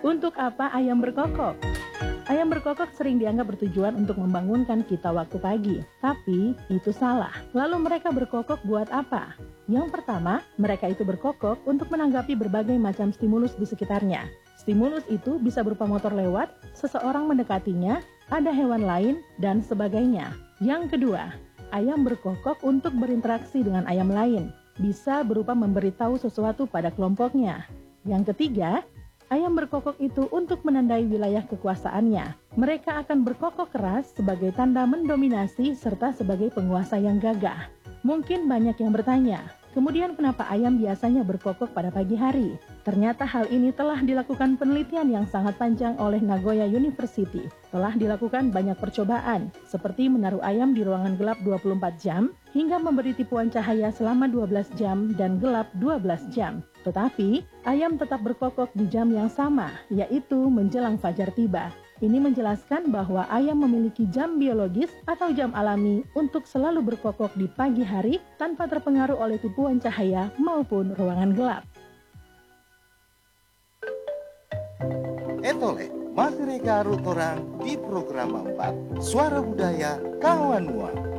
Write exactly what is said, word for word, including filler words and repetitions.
Untuk apa ayam berkokok? Ayam berkokok sering dianggap bertujuan untuk membangunkan kita waktu pagi, tapi itu salah. Lalu mereka berkokok buat apa? Yang pertama, mereka itu berkokok untuk menanggapi berbagai macam stimulus di sekitarnya. Stimulus itu bisa berupa motor lewat, seseorang mendekatinya, ada hewan lain, dan sebagainya. Yang kedua, ayam berkokok untuk berinteraksi dengan ayam lain, bisa berupa memberitahu sesuatu pada kelompoknya. Yang ketiga, ayam berkokok itu untuk menandai wilayah kekuasaannya. Mereka akan berkokok keras sebagai tanda mendominasi serta sebagai penguasa yang gagah. Mungkin banyak yang bertanya, kemudian kenapa ayam biasanya berkokok pada pagi hari? Ternyata hal ini telah dilakukan penelitian yang sangat panjang oleh Nagoya University. Telah dilakukan banyak percobaan, seperti menaruh ayam di ruangan gelap dua puluh empat jam, hingga memberi tipuan cahaya selama dua belas jam dan gelap dua belas jam. Tetapi, ayam tetap berkokok di jam yang sama, yaitu menjelang fajar tiba. Ini menjelaskan bahwa ayam memiliki jam biologis atau jam alami untuk selalu berkokok di pagi hari tanpa terpengaruh oleh tipuan cahaya maupun ruangan gelap. Etole, materi garut orang di program empat Suara Budaya Kawan Mua.